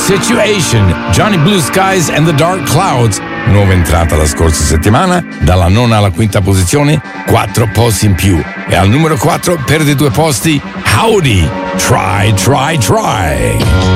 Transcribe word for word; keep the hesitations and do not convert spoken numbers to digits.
Situation, Johnny Blue Skies and the Dark Clouds. Nuova entrata la scorsa settimana, dalla nona alla quinta posizione, quattro posti in più. E al numero quattro perde due posti, Howdy, Try, Try, Try.